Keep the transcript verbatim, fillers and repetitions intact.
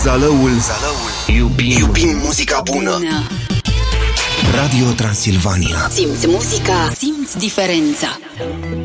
Zalăul, Zalăul. Iubim, iubim muzica bună. Radio Transilvania. Simți muzica, simți diferența.